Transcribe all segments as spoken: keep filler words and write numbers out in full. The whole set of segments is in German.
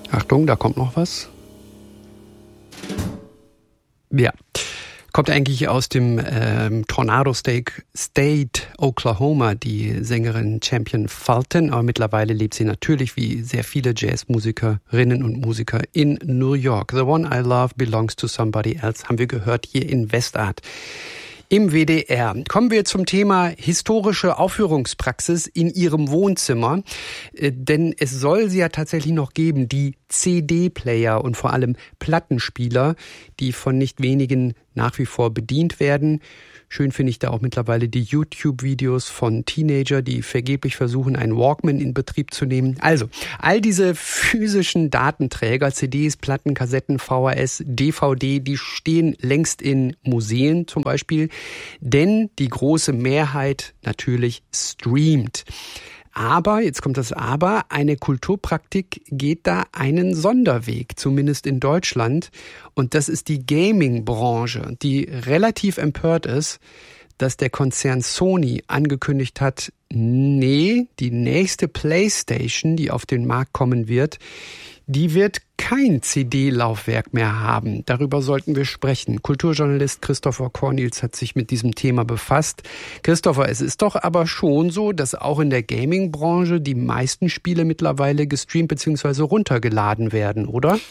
Achtung, da kommt noch was. Ja, kommt eigentlich aus dem ähm, Tornado State, State, Oklahoma, die Sängerin Champion Fulton. Aber mittlerweile lebt sie natürlich wie sehr viele Jazzmusikerinnen und Musiker in New York. The One I Love Belongs to Somebody Else haben wir gehört hier in Westart im W D R. Kommen wir zum Thema historische Aufführungspraxis in Ihrem Wohnzimmer. Äh, denn es soll sie ja tatsächlich noch geben, die C D-Player und vor allem Plattenspieler, die von nicht wenigen nach wie vor bedient werden. Schön finde ich da auch mittlerweile die YouTube-Videos von Teenager, die vergeblich versuchen, einen Walkman in Betrieb zu nehmen. Also, all diese physischen Datenträger, C Ds, Platten, Kassetten, V H S, D V D, die stehen längst in Museen zum Beispiel, denn die große Mehrheit natürlich streamt. Aber, jetzt kommt das Aber, eine Kulturpraktik geht da einen Sonderweg, zumindest in Deutschland. Und das ist die Gaming-Branche, die relativ empört ist, dass der Konzern Sony angekündigt hat, nee, die nächste PlayStation, die auf den Markt kommen wird, die wird kein C D-Laufwerk mehr haben. Darüber sollten wir sprechen. Kulturjournalist Christopher Cornils hat sich mit diesem Thema befasst. Christopher, es ist doch aber schon so, dass auch in der Gaming-Branche die meisten Spiele mittlerweile gestreamt bzw. runtergeladen werden, oder?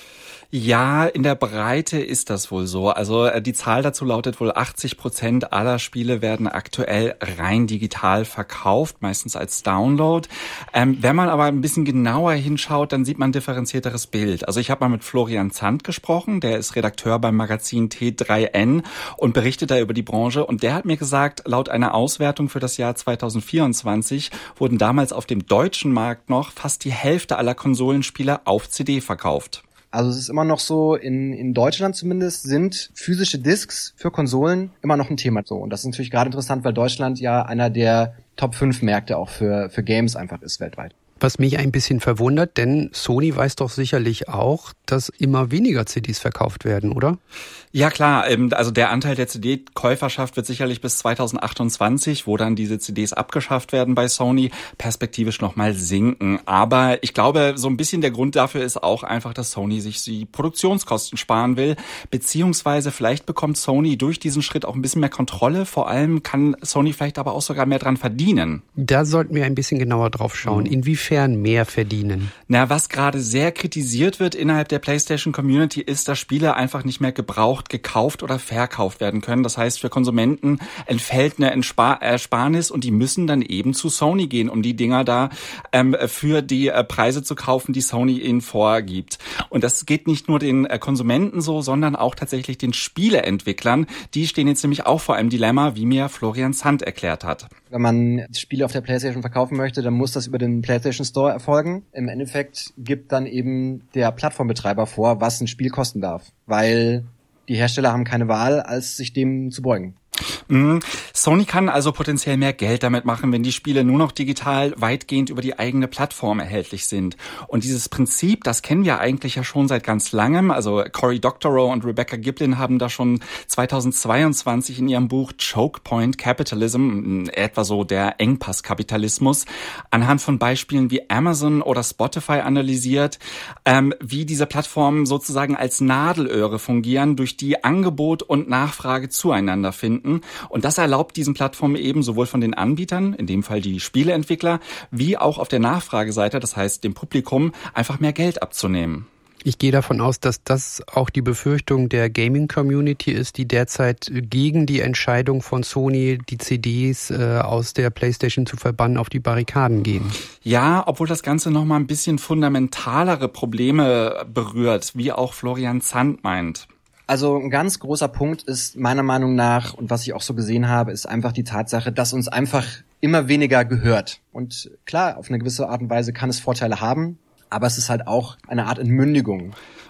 Ja, in der Breite ist das wohl so. Also die Zahl dazu lautet wohl, achtzig Prozent aller Spiele werden aktuell rein digital verkauft, meistens als Download. Ähm, wenn man aber ein bisschen genauer hinschaut, dann sieht man ein differenzierteres Bild. Also ich habe mal mit Florian Zandt gesprochen, der ist Redakteur beim Magazin T drei N und berichtet da über die Branche. Und der hat mir gesagt, laut einer Auswertung für das Jahr zweitausendvierundzwanzig wurden damals auf dem deutschen Markt noch fast die Hälfte aller Konsolenspiele auf C D verkauft. Also es ist immer noch so, in, in Deutschland zumindest sind physische Discs für Konsolen immer noch ein Thema so. Und das ist natürlich gerade interessant, weil Deutschland ja einer der Top fünf Märkte auch für, für Games einfach ist weltweit. Was mich ein bisschen verwundert, denn Sony weiß doch sicherlich auch, dass immer weniger C Ds verkauft werden, oder? Ja klar, also der Anteil der C D-Käuferschaft wird sicherlich bis zweitausendachtundzwanzig, wo dann diese C Ds abgeschafft werden bei Sony, perspektivisch nochmal sinken. Aber ich glaube, so ein bisschen der Grund dafür ist auch einfach, dass Sony sich die Produktionskosten sparen will, beziehungsweise vielleicht bekommt Sony durch diesen Schritt auch ein bisschen mehr Kontrolle. Vor allem kann Sony vielleicht aber auch sogar mehr dran verdienen. Da sollten wir ein bisschen genauer drauf schauen. Mhm. Inwiefern mehr verdienen? Na, was gerade sehr kritisiert wird innerhalb der PlayStation-Community ist, dass Spiele einfach nicht mehr gebraucht, gekauft oder verkauft werden können. Das heißt, für Konsumenten entfällt eine Entspar- Ersparnis und die müssen dann eben zu Sony gehen, um die Dinger da ähm, für die äh, Preise zu kaufen, die Sony ihnen vorgibt. Und das geht nicht nur den äh, Konsumenten so, sondern auch tatsächlich den Spieleentwicklern. Die stehen jetzt nämlich auch vor einem Dilemma, wie mir Florian Zandt erklärt hat. Wenn man Spiele auf der PlayStation verkaufen möchte, dann muss das über den PlayStation Store erfolgen. Im Endeffekt gibt dann eben der Plattformbetreiber vor, was ein Spiel kosten darf, weil die Hersteller haben keine Wahl, als sich dem zu beugen. Mm, Sony kann also potenziell mehr Geld damit machen, wenn die Spiele nur noch digital weitgehend über die eigene Plattform erhältlich sind. Und dieses Prinzip, das kennen wir eigentlich ja schon seit ganz langem. Also Cory Doctorow und Rebecca Giblin haben da schon zweitausendzweiundzwanzig in ihrem Buch Choke Point Capitalism, etwa so der Engpasskapitalismus, anhand von Beispielen wie Amazon oder Spotify analysiert, ähm, wie diese Plattformen sozusagen als Nadelöhre fungieren, durch die Angebot und Nachfrage zueinander finden. Und das erlaubt diesen Plattformen eben sowohl von den Anbietern, in dem Fall die Spieleentwickler, wie auch auf der Nachfrageseite, das heißt dem Publikum, einfach mehr Geld abzunehmen. Ich gehe davon aus, dass das auch die Befürchtung der Gaming-Community ist, die derzeit gegen die Entscheidung von Sony, die C Ds äh, aus der PlayStation zu verbannen, auf die Barrikaden gehen. Ja, obwohl das Ganze nochmal ein bisschen fundamentalere Probleme berührt, wie auch Florian Zandt meint. Also ein ganz großer Punkt ist meiner Meinung nach, und was ich auch so gesehen habe, ist einfach die Tatsache, dass uns einfach immer weniger gehört. Und klar, auf eine gewisse Art und Weise kann es Vorteile haben, aber es ist halt auch eine Art Entmündigung.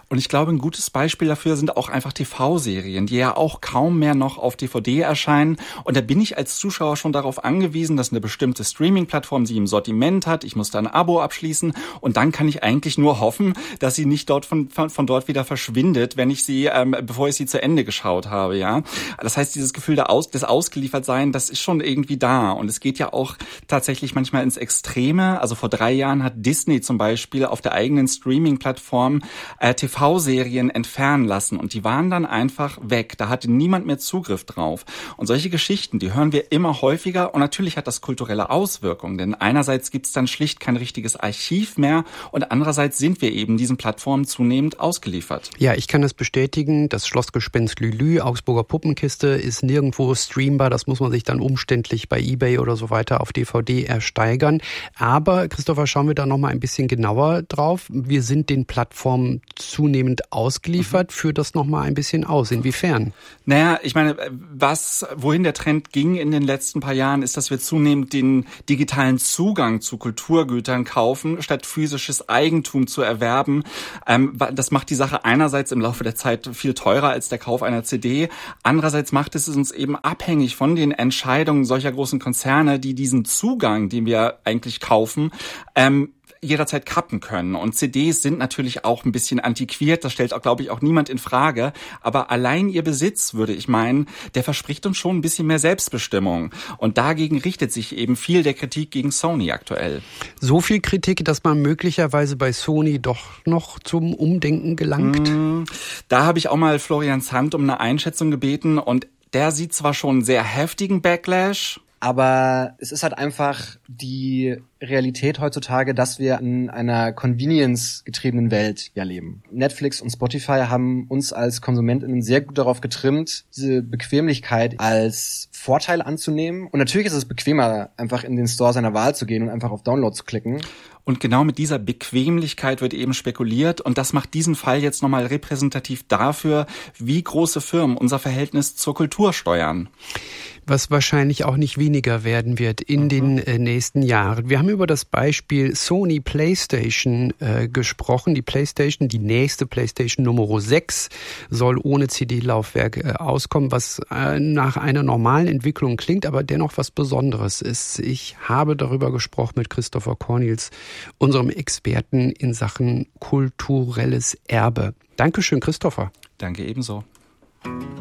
Und ich glaube, ein gutes Beispiel dafür sind auch einfach T V-Serien, die ja auch kaum mehr noch auf D V D erscheinen. Und da bin ich als Zuschauer schon darauf angewiesen, dass eine bestimmte Streaming-Plattform sie im Sortiment hat. Ich muss da ein Abo abschließen und dann kann ich eigentlich nur hoffen, dass sie nicht dort von, von, von dort wieder verschwindet, wenn ich sie, ähm, bevor ich sie zu Ende geschaut habe, ja. Das heißt, dieses Gefühl der Aus, des Ausgeliefertsein, das ist schon irgendwie da. Und es geht ja auch tatsächlich manchmal ins Extreme. Also vor drei Jahren hat Disney zum Beispiel auf der eigenen Streaming-Plattform äh, T V-Serien entfernen lassen und die waren dann einfach weg. Da hatte niemand mehr Zugriff drauf. Und solche Geschichten, die hören wir immer häufiger und natürlich hat das kulturelle Auswirkungen, denn einerseits gibt es dann schlicht kein richtiges Archiv mehr und andererseits sind wir eben diesen Plattformen zunehmend ausgeliefert. Ja, ich kann das bestätigen. Das Schlossgespenst Lülü, Augsburger Puppenkiste, ist nirgendwo streambar. Das muss man sich dann umständlich bei eBay oder so weiter auf D V D ersteigern. Aber, Christopher, schauen wir da noch mal ein bisschen genauer drauf. Wir sind den Plattformen zunehmend ausgeliefert. Mhm. Führt das noch mal ein bisschen aus? Inwiefern? Naja, ich meine, was, wohin der Trend ging in den letzten paar Jahren, ist, dass wir zunehmend den digitalen Zugang zu Kulturgütern kaufen, statt physisches Eigentum zu erwerben. Ähm, das macht die Sache einerseits im Laufe der Zeit viel teurer als der Kauf einer C D. Andererseits macht es uns eben abhängig von den Entscheidungen solcher großen Konzerne, die diesen Zugang, den wir eigentlich kaufen, ähm, jederzeit kappen können. Und C Ds sind natürlich auch ein bisschen antiquiert, das stellt auch, glaube ich, auch niemand in Frage. Aber allein ihr Besitz, würde ich meinen, der verspricht uns schon ein bisschen mehr Selbstbestimmung. Und dagegen richtet sich eben viel der Kritik gegen Sony aktuell. So viel Kritik, dass man möglicherweise bei Sony doch noch zum Umdenken gelangt? Mmh, da habe ich auch mal Florian Zandt um eine Einschätzung gebeten und der sieht zwar schon einen sehr heftigen Backlash, aber es ist halt einfach die Realität heutzutage, dass wir in einer Convenience-getriebenen Welt ja leben. Netflix und Spotify haben uns als KonsumentInnen sehr gut darauf getrimmt, diese Bequemlichkeit als Vorteil anzunehmen. Und natürlich ist es bequemer, einfach in den Store seiner Wahl zu gehen und einfach auf Download zu klicken. Und genau mit dieser Bequemlichkeit wird eben spekuliert und das macht diesen Fall jetzt nochmal repräsentativ dafür, wie große Firmen unser Verhältnis zur Kultur steuern. Was wahrscheinlich auch nicht weniger werden wird in mhm. den äh, nächsten Jahren. Wir haben über das Beispiel Sony PlayStation äh, gesprochen. Die PlayStation, die nächste PlayStation Nummer sechs, soll ohne C D-Laufwerk äh, auskommen, was äh, nach einer normalen Entwicklung klingt, aber dennoch was Besonderes ist. Ich habe darüber gesprochen mit Christopher Cornils, unserem Experten in Sachen kulturelles Erbe. Dankeschön, Christopher. Danke ebenso.